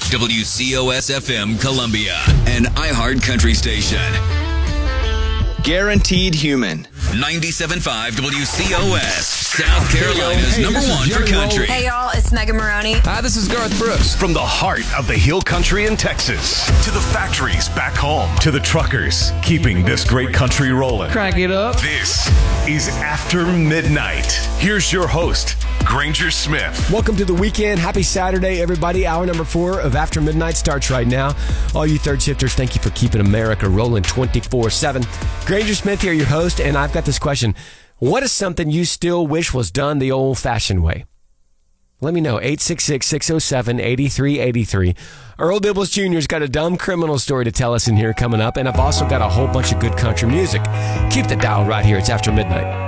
WCOS-FM Columbia, an iHeart country station. Guaranteed Human. 97.5 WCOS, South Carolina's number one for country. Hey, y'all, it's Megan Maroney. Hi, this is Garth Brooks. From the heart of the Hill Country in Texas to the factories back home to the truckers keeping this great country rolling. Crank it up. This is After Midnight. Here's your host, Granger Smith. Welcome to the weekend. Happy Saturday, everybody. Hour number 4 of After Midnight starts right now. All you third shifters, thank you for keeping America rolling 24/7. Granger Smith here, your host, and I've got this question. What is something you still wish was done the old-fashioned way? Let me know. 866-607-8383. Earl Dibbles Jr.'s got a dumb criminal story to tell us in here coming up, and I've also got a whole bunch of good country music. Keep the dial right here. It's After Midnight.